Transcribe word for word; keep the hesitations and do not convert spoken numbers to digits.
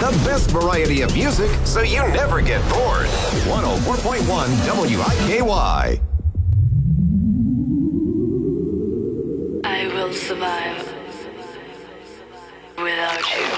The best variety of music so you never get bored. one oh four point one W I K Y. I will survive without you.